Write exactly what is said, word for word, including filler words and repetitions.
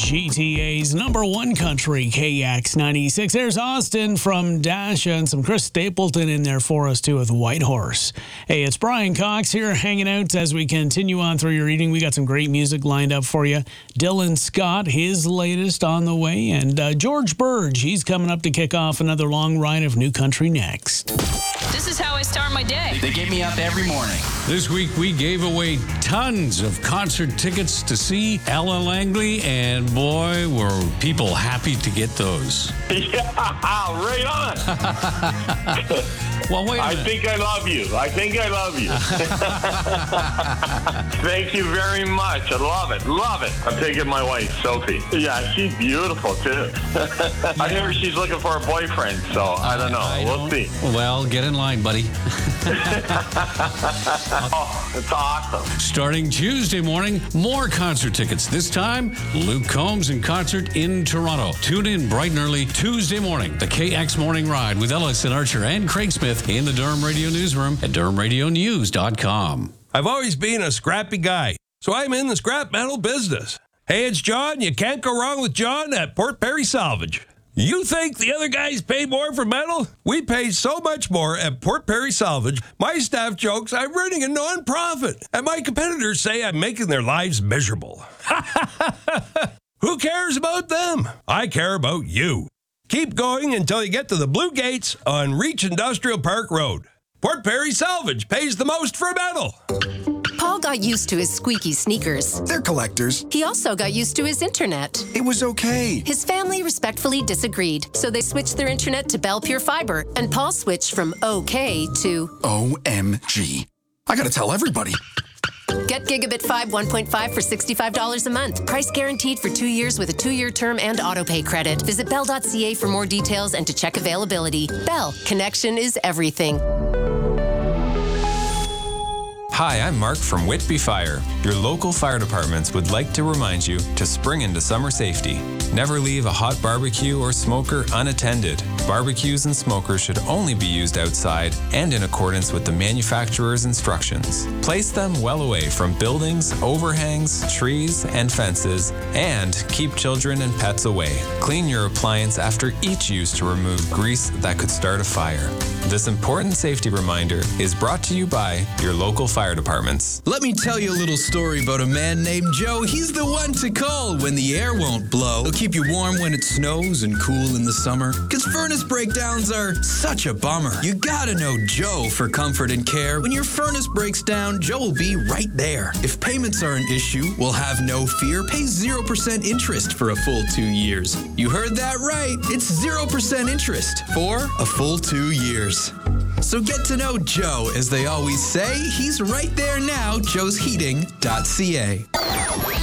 G T A's number one country, K X ninety-six. There's Austin from Dasha and some Chris Stapleton in there for us, too, with White Horse. Hey, it's Brian Cox here hanging out as we continue on through your evening. We got some great music lined up for you. Dylan Scott, his latest on the way. And uh, George Burge, he's coming up to kick off another long ride of New Country next. This is how I start my day. They get me up every morning. This week we gave away tons of concert tickets to see Ella Langley, and boy, were people happy to get those. Yeah, right on. Well, wait a I minute. think I love you. I think I love you. Thank you very much. I love it. Love it. I'm taking my wife, Sophie. Yeah, she's beautiful, too. I hear she's looking for a boyfriend, so I don't know. I we'll don't- see. Well, get in line, buddy. Oh, it's awesome. Starting Tuesday morning, more concert tickets. This time, Luke Combs in concert in Toronto. Tune in bright and early Tuesday morning. The K X Morning Ride with Ellis and Archer and Craig Smith in the Durham Radio Newsroom at durham radio news dot com. I've always been a scrappy guy, so I'm in the scrap metal business. Hey, it's John. You can't go wrong with John at Port Perry Salvage. You think the other guys pay more for metal? We pay so much more at Port Perry Salvage. My staff jokes I'm running a non-profit, and my competitors say I'm making their lives miserable. Who cares about them? I care about you. Keep going until you get to the Blue Gates on Reach Industrial Park Road. Port Perry Salvage pays the most for metal. Paul got used to his squeaky sneakers. They're collectors. He also got used to his internet. It was okay. His family respectfully disagreed, so they switched their internet to Bell Pure Fiber, and Paul switched from okay to O M G. I gotta tell everybody. Get Gigabit five one point five for sixty-five dollars a month. Price guaranteed for two years with a two-year term and autopay credit. Visit bell dot c a for more details and to check availability. Bell, connection is everything. Hi, I'm Mark from Whitby Fire. Your local fire departments would like to remind you to spring into summer safety. Never leave a hot barbecue or smoker unattended. Barbecues and smokers should only be used outside and in accordance with the manufacturer's instructions. Place them well away from buildings, overhangs, trees, and fences, and keep children and pets away. Clean your appliance after each use to remove grease that could start a fire. This important safety reminder is brought to you by your local fire departments. Let me tell you a little story about a man named Joe. He's the one to call when the air won't blow. He'll keep you warm when it snows and cool in the summer. Because furnace breakdowns are such a bummer. You gotta know Joe for comfort and care. When your furnace breaks down, Joe will be right there. If payments are an issue, we'll have no fear. Pay zero percent interest for a full two years. You heard that right. It's zero percent interest for a full two years. So get to know Joe. As they always say, he's right there now, joes heating dot c a.